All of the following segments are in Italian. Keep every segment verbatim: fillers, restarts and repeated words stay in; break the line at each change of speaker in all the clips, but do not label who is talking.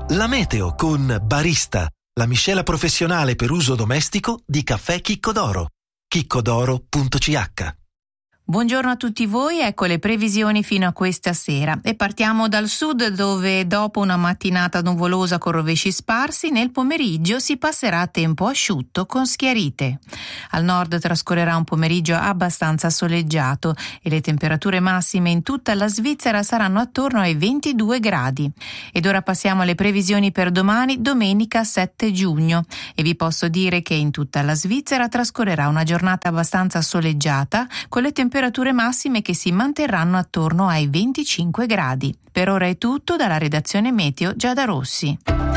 La meteo con Barista, la miscela professionale per uso domestico di caffè Chicco d'Oro. chiccodoro punto c h.
Buongiorno a tutti voi, ecco le previsioni fino a questa sera e partiamo dal sud, dove dopo una mattinata nuvolosa con rovesci sparsi, nel pomeriggio si passerà a tempo asciutto con schiarite. Al nord trascorrerà un pomeriggio abbastanza soleggiato e le temperature massime in tutta la Svizzera saranno attorno ai ventidue gradi. Ed ora passiamo alle previsioni per domani, domenica sette giugno, e vi posso dire che in tutta la Svizzera trascorrerà una giornata abbastanza soleggiata con le temperature temperature massime che si manterranno attorno ai venticinque gradi. Per ora è tutto dalla redazione Meteo Giada Rossi.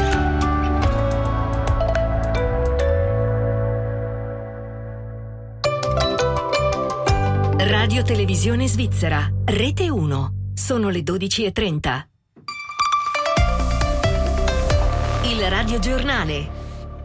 Radio Televisione Svizzera, Rete uno. Sono le dodici e trenta. Il Radio Giornale.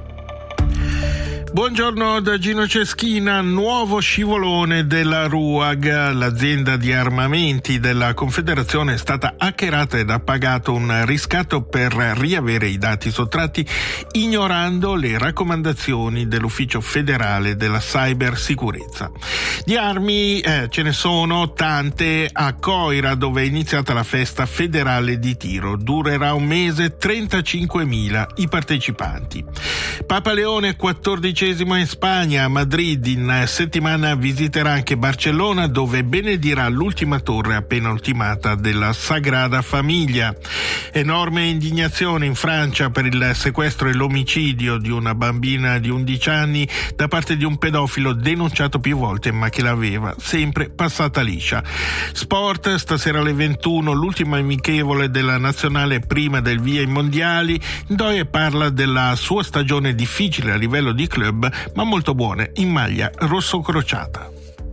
Buongiorno da Gino Ceschina. Nuovo scivolone della R U A G. L'azienda di armamenti della Confederazione è stata hackerata ed ha pagato un riscatto per riavere i dati sottratti, ignorando le raccomandazioni dell'Ufficio federale della cybersicurezza. Di armi eh, ce ne sono tante a Coira, dove è iniziata la festa federale di tiro. Durerà un mese, trentacinquemila i partecipanti. Papa Leone quattordicesimo in Spagna, a Madrid. In settimana visiterà anche Barcellona, dove benedirà l'ultima torre appena ultimata della Sagrada Famiglia. Enorme indignazione in Francia per il sequestro e l'omicidio di una bambina di undici anni da parte di un pedofilo denunciato più volte ma che l'aveva sempre passata liscia. Sport, stasera alle ventuno l'ultima amichevole della nazionale prima del via ai mondiali. Ndoye parla della sua stagione difficile a livello di club, ma molto buone in maglia rosso-crociata.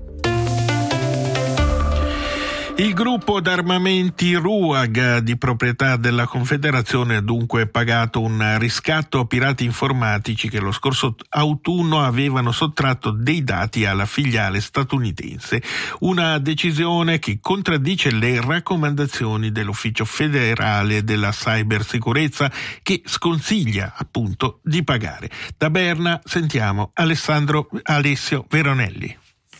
Il gruppo d'armamenti R U A G, di proprietà della Confederazione, ha dunque pagato un riscatto a pirati informatici che lo scorso autunno avevano sottratto dei dati alla filiale statunitense. Una decisione che contraddice le raccomandazioni dell'Ufficio federale della cybersicurezza, che sconsiglia appunto di pagare. Da Berna sentiamo Alessandro Alessio Veronelli.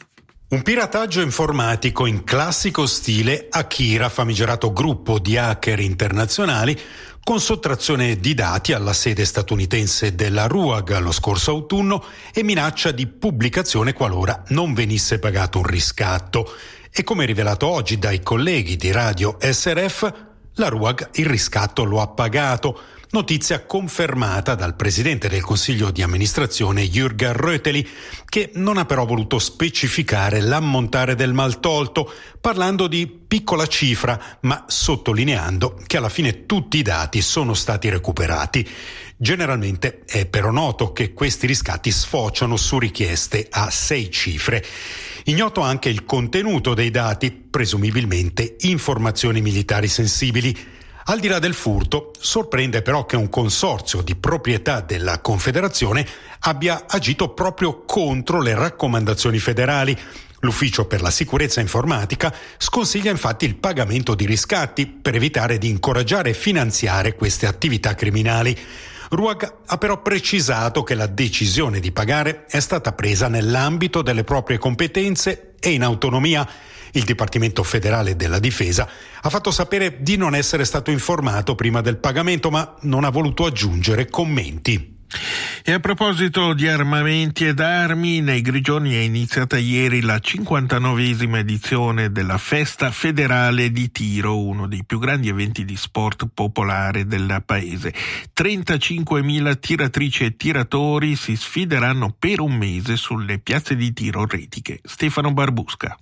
Un pirataggio informatico in classico stile Akira, famigerato gruppo di hacker internazionali, con sottrazione di dati alla sede statunitense della R U A G lo scorso autunno e minaccia di pubblicazione qualora non venisse pagato un riscatto. E come rivelato oggi dai colleghi di Radio S R F, la R U A G il riscatto lo ha pagato. Notizia confermata dal presidente del Consiglio di amministrazione Jürgen Röteli, che non ha però voluto specificare l'ammontare del maltolto, parlando di piccola cifra, ma sottolineando che alla fine tutti i dati sono stati recuperati. Generalmente è però noto che questi riscatti sfociano su richieste a sei cifre. Ignoto anche il contenuto dei dati, presumibilmente informazioni militari sensibili. Al di là del furto, sorprende però che un consorzio di proprietà della Confederazione abbia agito proprio contro le raccomandazioni federali. L'Ufficio per la sicurezza informatica sconsiglia infatti il pagamento di riscatti per evitare di incoraggiare e finanziare queste attività criminali. R U A G ha però precisato che la decisione di pagare è stata presa nell'ambito delle proprie competenze e in autonomia. Il Dipartimento federale della Difesa ha fatto sapere di non essere stato informato prima del pagamento, ma non ha voluto aggiungere commenti.
E a proposito di armamenti ed armi, nei Grigioni è iniziata ieri la cinquantanovesima edizione della Festa Federale di Tiro, uno dei più grandi eventi di sport popolare del paese. trentacinquemila tiratrici e tiratori si sfideranno per un mese sulle piazze di tiro retiche. Stefano Barbusca.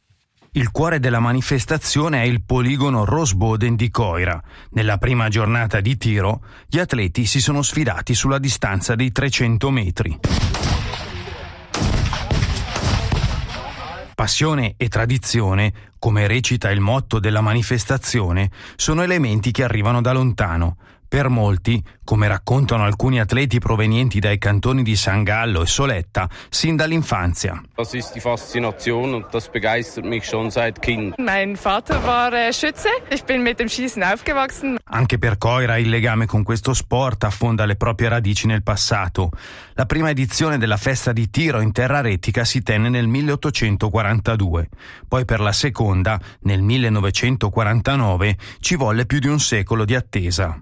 Il cuore della manifestazione è il poligono Rosboden di Coira. Nella prima giornata di tiro, gli atleti si sono sfidati sulla distanza dei trecento metri. Passione e tradizione, come recita il motto della manifestazione, sono elementi che arrivano da lontano. Per molti, come raccontano alcuni atleti provenienti dai cantoni di San Gallo e Soletta, sin dall'infanzia.
Das ist die Faszination und das begeistert mich schon seit Kind.
Mein Vater war äh, Schütze. Ich bin mit dem Schießen aufgewachsen.
Anche per Coira il legame con questo sport affonda le proprie radici nel passato. La prima edizione della festa di tiro in terra retica si tenne nel milleottocentoquarantadue. Poi per la seconda, nel millenovecentoquarantanove, ci volle più di un secolo di attesa.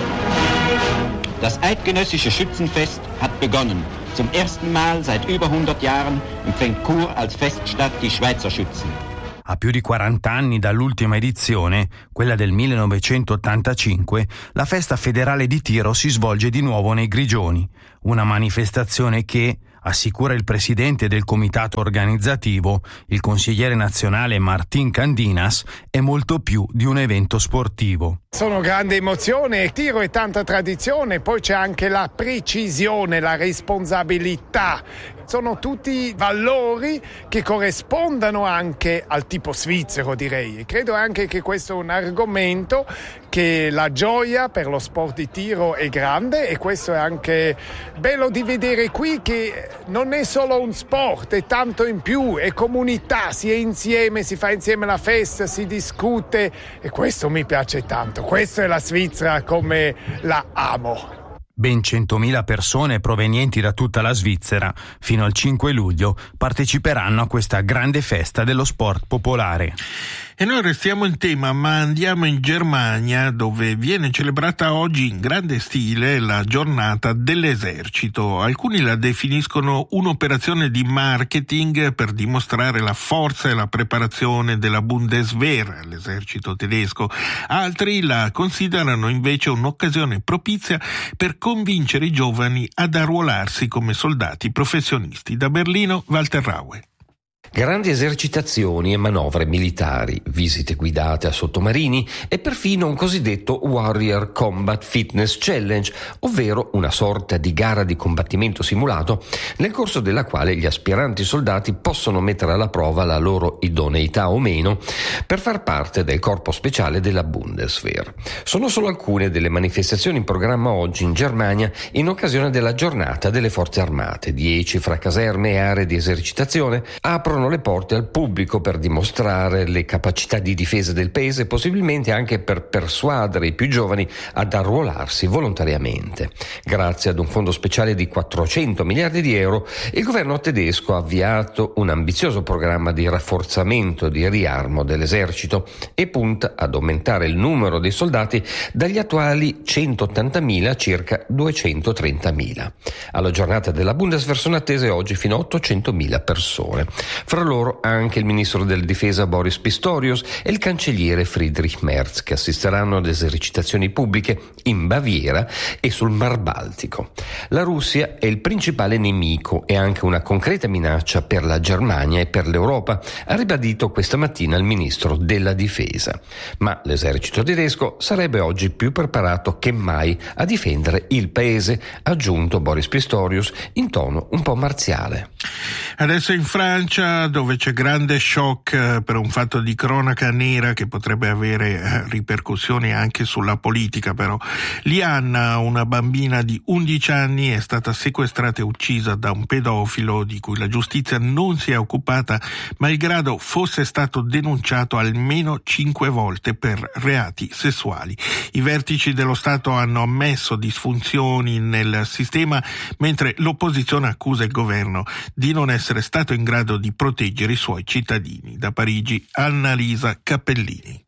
Das eidgenössische Schützenfest hat begonnen. Zum ersten Mal seit über hundert Jahren empfängt Chur als Feststadt die Schweizer Schützen.
A più di quaranta anni dall'ultima edizione, quella del millenovecentottantacinque, la festa federale di tiro si svolge di nuovo nei Grigioni, una manifestazione che, assicura il presidente del comitato organizzativo, il consigliere nazionale Martín Candinas, è molto più di un evento sportivo.
Sono grande emozione, il tiro è tanta tradizione, poi c'è anche la precisione, la responsabilità. Sono tutti valori che corrispondono anche al tipo svizzero, direi. E credo anche che questo è un argomento che la gioia per lo sport di tiro è grande, e questo è anche bello di vedere qui, che non è solo un sport, è tanto in più, è comunità, si è insieme, si fa insieme la festa, si discute, e questo mi piace tanto. Questa è la Svizzera come la amo.
Ben centomila persone provenienti da tutta la Svizzera, fino al cinque luglio, parteciperanno a questa grande festa dello sport popolare.
E noi restiamo in tema, ma andiamo in Germania, dove viene celebrata oggi in grande stile la giornata dell'esercito. Alcuni la definiscono un'operazione di marketing per dimostrare la forza e la preparazione della Bundeswehr, l'esercito tedesco. Altri la considerano invece un'occasione propizia per convincere i giovani ad arruolarsi come soldati professionisti. Da Berlino, Walter Raue.
Grandi esercitazioni e manovre militari, visite guidate a sottomarini e perfino un cosiddetto Warrior Combat Fitness Challenge, ovvero una sorta di gara di combattimento simulato nel corso della quale gli aspiranti soldati possono mettere alla prova la loro idoneità o meno per far parte del corpo speciale della Bundeswehr. Sono solo alcune delle manifestazioni in programma oggi in Germania in occasione della giornata delle forze armate. Dieci fra caserme e aree di esercitazione aprono le porte al pubblico per dimostrare le capacità di difesa del paese e possibilmente anche per persuadere i più giovani ad arruolarsi volontariamente. Grazie ad un fondo speciale di quattrocento miliardi di euro, il governo tedesco ha avviato un ambizioso programma di rafforzamento e di riarmo dell'esercito e punta ad aumentare il numero dei soldati dagli attuali centottantamila a circa duecentotrentamila. Alla giornata della Bundeswehr sono attese oggi fino a ottocentomila persone. Fra loro anche il ministro della difesa Boris Pistorius e il cancelliere Friedrich Merz, che assisteranno ad esercitazioni pubbliche in Baviera e sul Mar Baltico. La Russia è il principale nemico e anche una concreta minaccia per la Germania e per l'Europa, ha ribadito questa mattina il ministro della difesa. Ma l'esercito tedesco sarebbe oggi più preparato che mai a difendere il paese, ha aggiunto Boris Pistorius in tono un po' marziale.
Adesso in Francia, dove c'è grande shock per un fatto di cronaca nera che potrebbe avere ripercussioni anche sulla politica, però. Lianna, una bambina di undici anni, è stata sequestrata e uccisa da un pedofilo di cui la giustizia non si è occupata, malgrado fosse stato denunciato almeno cinque volte per reati sessuali. I vertici dello Stato hanno ammesso disfunzioni nel sistema, mentre l'opposizione accusa il governo di non essere stato in grado di proteggere i suoi cittadini. Da Parigi, Annalisa Cappellini.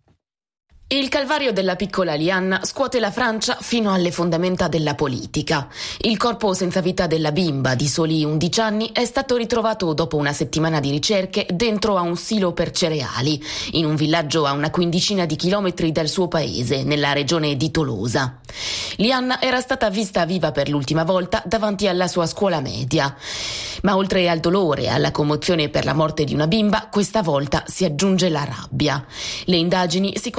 Il calvario della piccola Lianna scuote la Francia fino alle fondamenta della politica. Il corpo senza vita della bimba di soli undici anni è stato ritrovato dopo una settimana di ricerche dentro a un silo per cereali, in un villaggio a una quindicina di chilometri dal suo paese, nella regione di Tolosa. Lianna era stata vista viva per l'ultima volta davanti alla sua scuola media. Ma oltre al dolore e alla commozione per la morte di una bimba, questa volta si aggiunge la rabbia. Le indagini si concentrano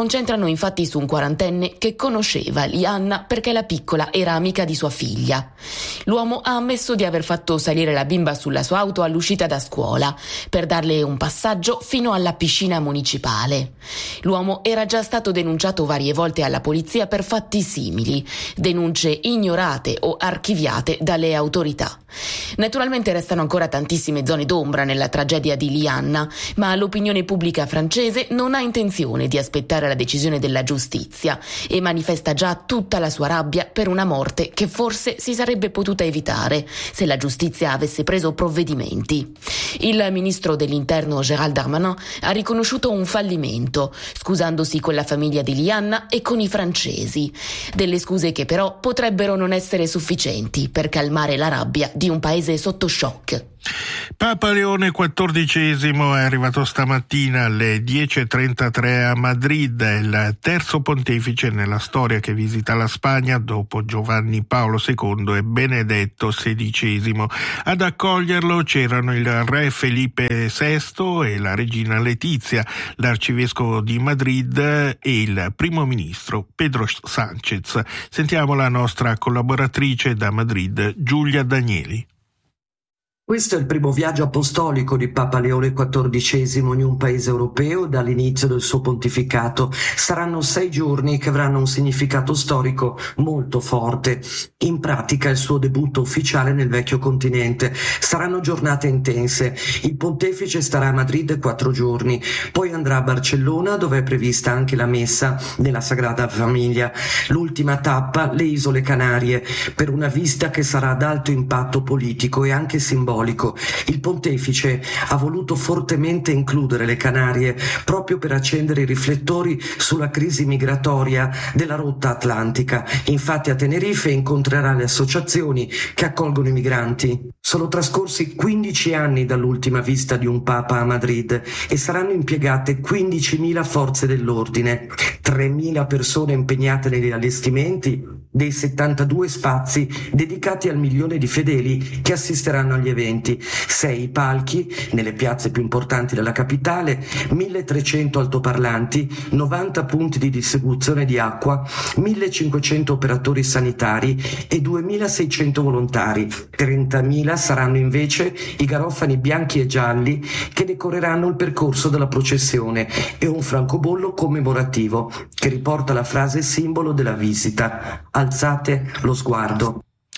ritorno infatti su un quarantenne che conosceva Lianna perché la piccola era amica di sua figlia. L'uomo ha ammesso di aver fatto salire la bimba sulla sua auto all'uscita da scuola per darle un passaggio fino alla piscina municipale. L'uomo era già stato denunciato varie volte alla polizia per fatti simili, denunce ignorate o archiviate dalle autorità. Naturalmente restano ancora tantissime zone d'ombra nella tragedia di Lianna, ma l'opinione pubblica francese non ha intenzione di aspettare la decisione della giustizia e manifesta già tutta la sua rabbia per una morte che forse si sarebbe potuta evitare se la giustizia avesse preso provvedimenti. Il ministro dell'Interno Gérald Darmanin ha riconosciuto un fallimento, scusandosi con la famiglia di Lianna e con i francesi. Delle scuse che però potrebbero non essere sufficienti per calmare la rabbia di un paese sotto shock.
Papa Leone quattordicesimo è arrivato stamattina alle dieci e trentatré a Madrid, è il terzo pontefice nella storia che visita la Spagna dopo Giovanni Paolo secondo e Benedetto sedicesimo. Ad accoglierlo c'erano il re Felipe sesto e la regina Letizia, l'arcivescovo di Madrid e il primo ministro Pedro Sánchez. Sentiamo la nostra collaboratrice da Madrid, Giulia Danieli.
Questo è il primo viaggio apostolico di Papa Leone quattordicesimo in un paese europeo dall'inizio del suo pontificato. Saranno sei giorni che avranno un significato storico molto forte. In pratica il suo debutto ufficiale nel vecchio continente. Saranno giornate intense. Il pontefice starà a Madrid quattro giorni, poi andrà a Barcellona dove è prevista anche la messa della Sagrada Famiglia. L'ultima tappa, le Isole Canarie, per una visita che sarà ad alto impatto politico e anche simbolico. Il pontefice ha voluto fortemente includere le Canarie proprio per accendere i riflettori sulla crisi migratoria della rotta atlantica. Infatti a Tenerife incontrerà le associazioni che accolgono i migranti. Sono trascorsi quindici anni dall'ultima visita di un Papa a Madrid e saranno impiegate quindicimila forze dell'ordine, tremila persone impegnate negli allestimenti dei settantadue spazi dedicati al milione di fedeli che assisteranno agli eventi, sei palchi nelle piazze più importanti della capitale, milletrecento altoparlanti, novanta punti di distribuzione di acqua, millecinquecento operatori sanitari e duemilaseicento volontari. trentamila saranno invece i garofani bianchi e gialli che decoreranno il percorso della processione e un francobollo commemorativo che riporta la frase simbolo della visita: alzate lo sguardo.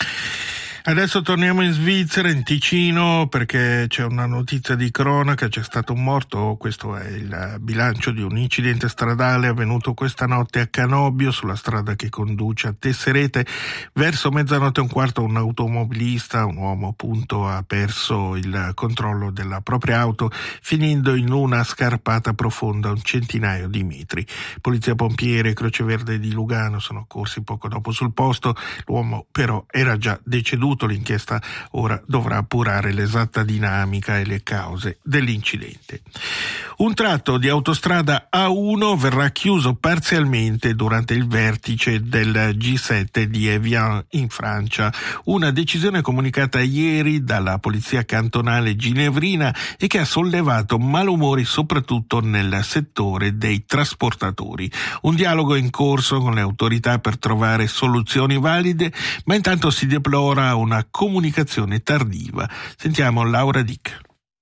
Adesso torniamo in Svizzera, in Ticino, perché c'è una notizia di cronaca, c'è stato un morto, questo è il bilancio di un incidente stradale avvenuto questa notte a Canobbio, sulla strada che conduce a Tesserete. Verso mezzanotte e un quarto un automobilista, un uomo appunto, ha perso il controllo della propria auto, finendo in una scarpata profonda un centinaio di metri. Polizia, pompieri e Croce Verde di Lugano sono accorsi poco dopo sul posto, l'uomo però era già deceduto. L'inchiesta ora dovrà appurare l'esatta dinamica e le cause dell'incidente. Un tratto di autostrada A uno verrà chiuso parzialmente durante il vertice del G sette di Evian in Francia, una decisione comunicata ieri dalla polizia cantonale ginevrina e che ha sollevato malumori soprattutto nel settore dei trasportatori. Un dialogo è in corso con le autorità per trovare soluzioni valide, ma intanto si deplora una comunicazione tardiva. Sentiamo Laura Dick.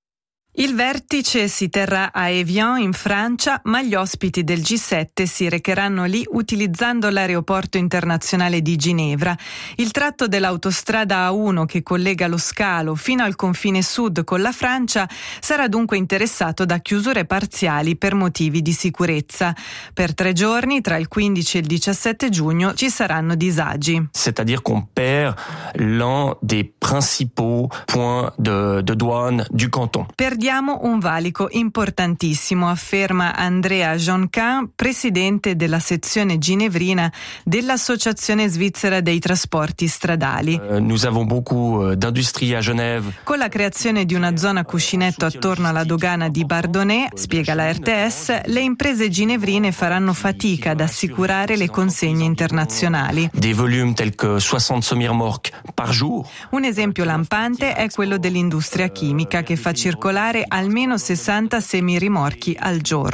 Il vertice si terrà a Evian in Francia, ma gli ospiti del G sette si recheranno lì utilizzando l'aeroporto internazionale di Ginevra. Il tratto dell'autostrada A uno che collega lo scalo fino al confine sud con la Francia sarà dunque interessato da chiusure parziali per motivi di sicurezza. Per tre giorni, tra il quindici e il diciassette giugno, ci saranno disagi.
C'est-à-dire qu'on perd l'un des principaux points de, de douane du canton.
Per Perdiamo un valico importantissimo, afferma Andrea Jonquin, presidente della sezione ginevrina dell'Associazione Svizzera dei Trasporti Stradali.
Uh, nous avons beaucoup d'industrie à Genève.
Con la creazione di una zona cuscinetto attorno alla dogana di Bardonnay, spiega la R T S, le imprese ginevrine faranno fatica ad assicurare le consegne internazionali.
Des volumes tels que soixante semi-remorques par jour.
Un esempio lampante è quello dell'industria chimica che fa circolare almeno sessanta semirimorchi al giorno.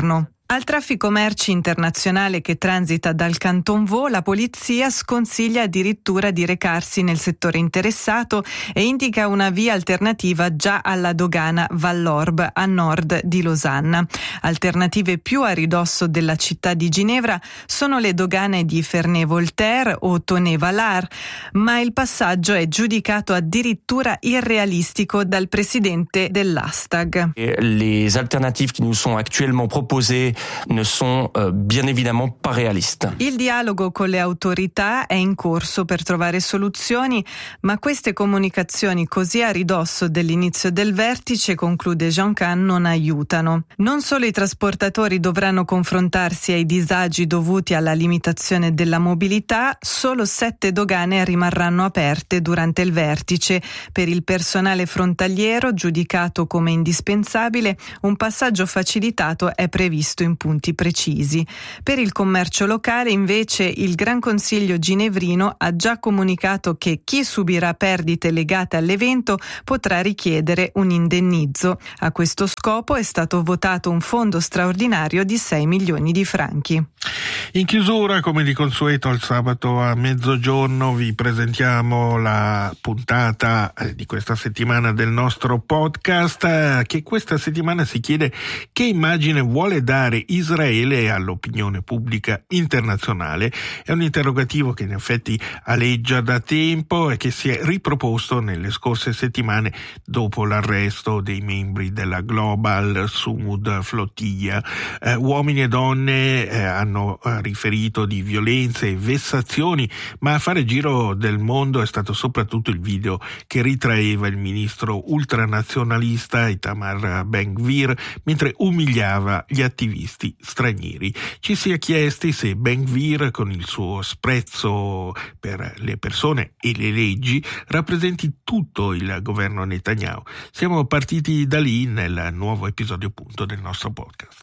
Al traffico merci internazionale che transita dal Canton Vaud, la polizia sconsiglia addirittura di recarsi nel settore interessato e indica una via alternativa già alla dogana Vallorbe a nord di Losanna. Alternative più a ridosso della città di Ginevra sono le dogane di Ferney-Voltaire o Tonnay-Vallard, ma il passaggio è giudicato addirittura irrealistico dal presidente dell'Astag.
Les alternatives qui nous sont actuellement proposées ne sont euh, bien évidemment pas réalistes.
Il dialogo con le autorità è in corso per trovare soluzioni, ma queste comunicazioni così a ridosso dell'inizio del vertice, conclude Jean Kahn, non aiutano. Non solo i trasportatori dovranno confrontarsi ai disagi dovuti alla limitazione della mobilità, solo sette dogane rimarranno aperte durante il vertice. Per il personale frontaliero, giudicato come indispensabile, un passaggio facilitato è previsto in punti precisi. Per il commercio locale, invece, il Gran Consiglio ginevrino ha già comunicato che chi subirà perdite legate all'evento potrà richiedere un indennizzo. A questo scopo è stato votato un fondo straordinario di sei milioni di franchi.
In chiusura, come di consueto, il sabato a mezzogiorno vi presentiamo la puntata di questa settimana del nostro podcast, che questa settimana si chiede che immagine vuole dare Israele all'opinione pubblica internazionale. È un interrogativo che in effetti aleggia da tempo e che si è riproposto nelle scorse settimane dopo l'arresto dei membri della Global Sumud Flottiglia. Eh, uomini e donne eh, hanno eh, riferito di violenze e vessazioni, ma a fare giro del mondo è stato soprattutto il video che ritraeva il ministro ultranazionalista Itamar Ben-Gvir mentre umiliava gli attivisti stranieri. Ci si è chiesti se Ben-Gvir, con il suo sprezzo per le persone e le leggi, rappresenti tutto il governo Netanyahu. Siamo partiti da lì nel nuovo episodio appunto del nostro podcast.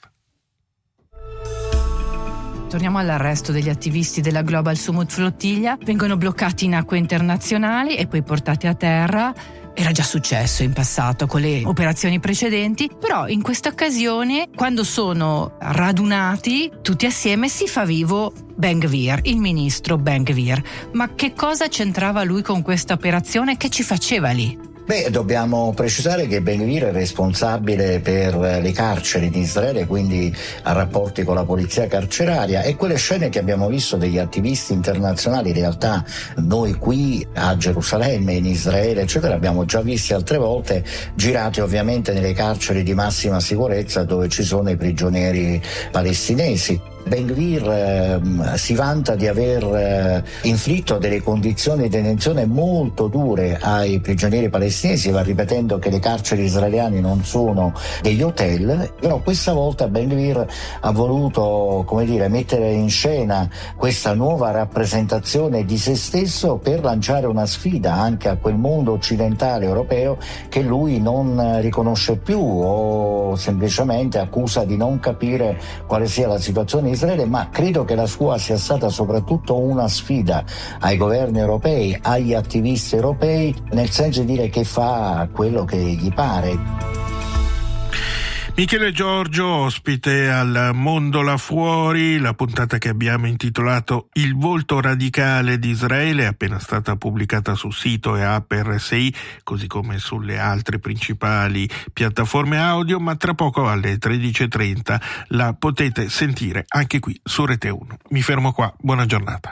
Torniamo all'arresto degli attivisti della Global Sumud Flottiglia. Vengono bloccati in acque internazionali e poi portati a terra. Era già successo in passato con le operazioni precedenti, però in questa occasione, quando sono radunati tutti assieme, si fa vivo Ben-Gvir, il ministro Ben-Gvir. Ma che cosa c'entrava lui con questa operazione? Che ci faceva lì?
Beh, dobbiamo precisare che Ben-Gvir è responsabile per le carceri di Israele, quindi ha rapporti con la polizia carceraria, e quelle scene che abbiamo visto degli attivisti internazionali, in realtà noi qui a Gerusalemme, in Israele, eccetera, abbiamo già visti altre volte, girati ovviamente nelle carceri di massima sicurezza dove ci sono i prigionieri palestinesi. Ben-Gvir eh, si vanta di aver eh, inflitto delle condizioni di detenzione molto dure ai prigionieri palestinesi, va ripetendo che le carceri israeliane non sono degli hotel, però questa volta Ben-Gvir ha voluto, come dire, mettere in scena questa nuova rappresentazione di se stesso per lanciare una sfida anche a quel mondo occidentale europeo che lui non riconosce più o semplicemente accusa di non capire quale sia la situazione Israele, ma credo che la sua sia stata soprattutto una sfida ai governi europei, agli attivisti europei, nel senso di dire che fa quello che gli pare.
Michele Giorgio, ospite al Mondo là fuori, la puntata che abbiamo intitolato Il volto radicale di Israele, è appena stata pubblicata sul sito e app R S I, così come sulle altre principali piattaforme audio, ma tra poco alle tredici e trenta la potete sentire anche qui su Rete uno. Mi fermo qua, buona giornata.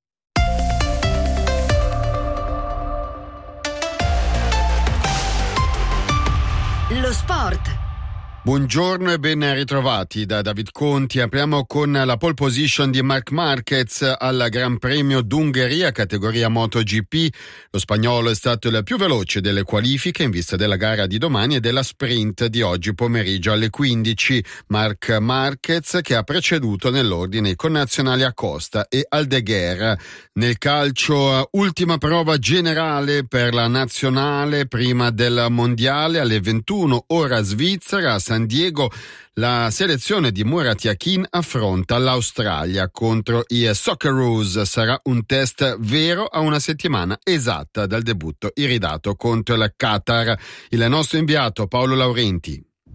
Lo sport.
Buongiorno e ben ritrovati da David Conti. Apriamo con la pole position di Marc Marquez al Gran Premio d'Ungheria, categoria MotoGP. Lo spagnolo è stato il più veloce delle qualifiche in vista della gara di domani e della sprint di oggi pomeriggio alle quindici. Marc Marquez che ha preceduto nell'ordine i connazionali Acosta e Aldeguer. Nel calcio, ultima prova generale per la nazionale prima del mondiale alle ventuno ora Svizzera a San Diego. La selezione di Murat Yakin affronta l'Australia contro i Socceroos. Sarà un test vero a una settimana esatta dal debutto iridato contro il Qatar. Il nostro inviato Paolo Laurenti.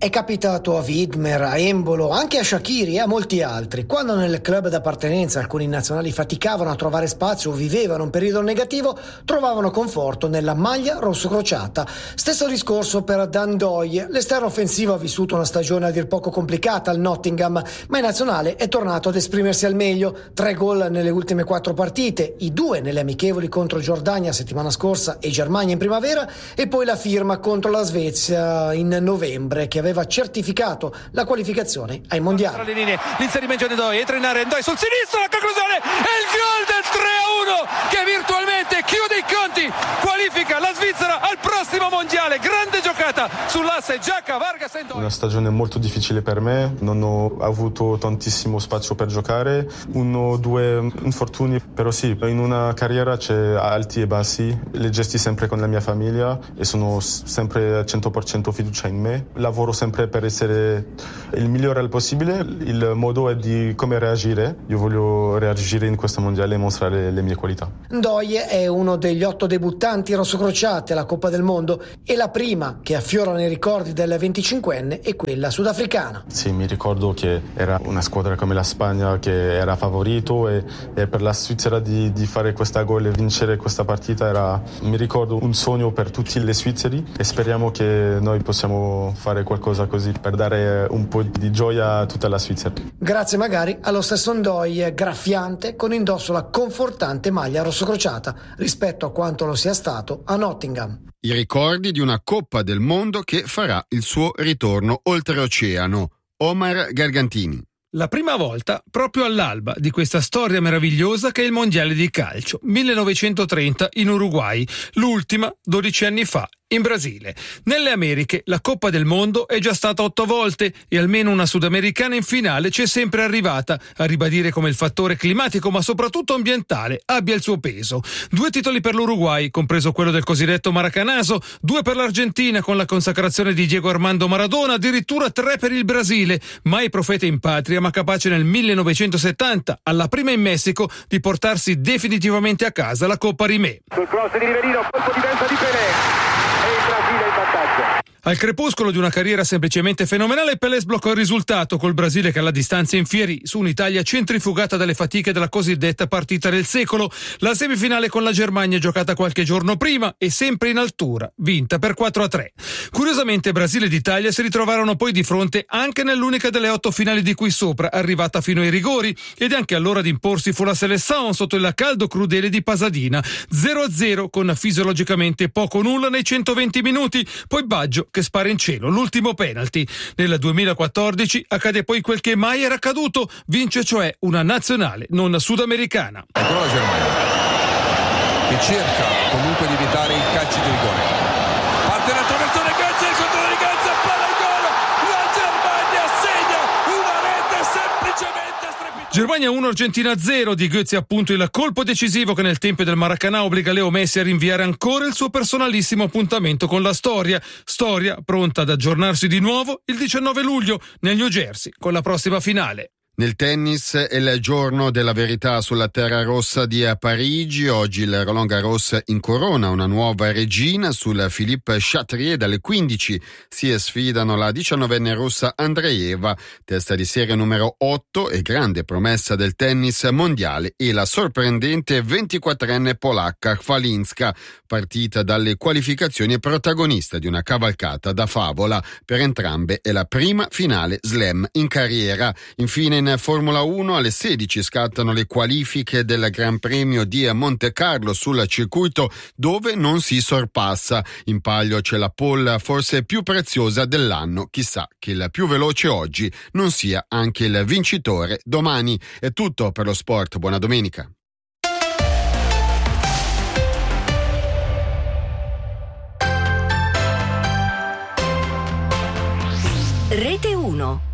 È capitato a Widmer, a Embolo, anche a Shaqiri e a molti altri. Quando nel club d'appartenenza alcuni nazionali faticavano a trovare spazio o vivevano un periodo negativo, trovavano conforto nella maglia rossocrociata. Stesso discorso per Dan Doy. L'esterno offensivo ha vissuto una stagione a dir poco complicata al Nottingham, ma in nazionale è tornato ad esprimersi al meglio. Tre gol nelle ultime quattro partite, i due nelle amichevoli contro Giordania settimana scorsa e Germania in primavera, e poi la firma contro la Svezia in novembre, che aveva aveva certificato la qualificazione ai mondiali.
Tra le linee, l'inserimento di Ndoye, entra in area Ndoye sul sinistro, la conclusione e il gol del tre a uno che virtualmente chiude i conti, qualifica la Svizzera al prossimo mondiale. Grande giocata sull'asse Giacca, Vargas e Ndoye.
Una stagione molto difficile per me, non ho avuto tantissimo spazio per giocare, uno o due infortuni, però sì, in una carriera c'è alti e bassi, le gesti sempre con la mia famiglia e sono sempre al cento per cento fiducia in me. Lavoro sempre per essere il migliore possibile, il modo è di come reagire. Io voglio reagire in questo mondiale e mostrare le mie qualità.
Ndoye è uno degli otto debuttanti rossocrociati alla Coppa del Mondo e la prima che affiora nei ricordi del venticinquenne è quella sudafricana.
Sì, mi ricordo che era una squadra come la Spagna che era favorito e, e per la Svizzera di, di fare questa gol e vincere questa partita era, mi ricordo, un sogno per tutti gli svizzeri e speriamo che noi possiamo fare qualcosa così per dare un po' di gioia a tutta la Svizzera.
Grazie magari allo stesso Ndoye, graffiante con indosso la confortante maglia rossocrociata rispetto a quanto lo sia stato a Nottingham.
I ricordi di una Coppa del Mondo che farà il suo ritorno oltreoceano. Omar Gargantini.
La prima volta proprio all'alba di questa storia meravigliosa che è il mondiale di calcio, millenovecentotrenta in Uruguay, l'ultima dodici anni fa in Brasile. Nelle Americhe la Coppa del Mondo è già stata otto volte e almeno una sudamericana in finale c'è sempre arrivata, a ribadire come il fattore climatico ma soprattutto ambientale abbia il suo peso. Due titoli per l'Uruguay, compreso quello del cosiddetto Maracanazo, due per l'Argentina con la consacrazione di Diego Armando Maradona, addirittura tre per il Brasile, mai profeta in patria ma capace nel millenovecentosettanta, alla prima in Messico, di portarsi definitivamente a casa la Coppa Rimè.
Sul cross di Riverino, colpo di testa di Pelé.
Al crepuscolo di una carriera semplicemente fenomenale, Pelé sbloccò il risultato col Brasile che alla distanza infierì su un'Italia centrifugata dalle fatiche della cosiddetta partita del secolo. La semifinale con la Germania giocata qualche giorno prima e sempre in altura, vinta per quattro a tre. Curiosamente Brasile ed Italia si ritrovarono poi di fronte anche nell'unica delle otto finali di qui sopra, arrivata fino ai rigori, ed anche allora ad imporsi fu la Seleção sotto il caldo crudele di Pasadena, zero a zero con fisiologicamente poco o nulla nei centoventi minuti, poi Baggio che spara in cielo l'ultimo penalty. Nel duemilaquattordici accade poi quel che mai era accaduto, vince cioè una nazionale non sudamericana.
Ecco la Germania che cerca comunque di evitare i calci di rigore. Parte la traversone, Götze, il controllo di Götze, palla al gol, la Germania segna una rete semplicemente strepitosa.
Germania uno, Argentina zero, di Götze appunto il colpo decisivo che nel tempio del Maracanã obbliga Leo Messi a rinviare ancora il suo personalissimo appuntamento con la storia, storia pronta ad aggiornarsi di nuovo il diciannove luglio nel New Jersey con la prossima finale.
Nel tennis è il giorno della verità sulla terra rossa di Parigi. Oggi il Roland Garros incorona una nuova regina sul Philippe Chatrier. Dalle quindici si sfidano la diciannovenne russa Andreeva, testa di serie numero otto e grande promessa del tennis mondiale, e la sorprendente ventiquattrenne polacca Chwalinska, partita dalle qualificazioni e protagonista di una cavalcata da favola. Per entrambe è la prima finale slam in carriera. Infine in Formula uno alle sedici scattano le qualifiche del Gran Premio di Monte Carlo sul circuito dove non si sorpassa. In palio c'è la pole forse più preziosa dell'anno. Chissà che il più veloce oggi non sia anche il vincitore domani. È tutto per lo sport. Buona domenica.
Rete uno.